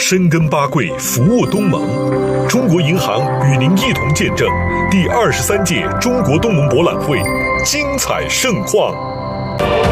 深耕巴桂，服务东盟。中国银行与您一同见证第23届中国东盟博览会精彩盛况。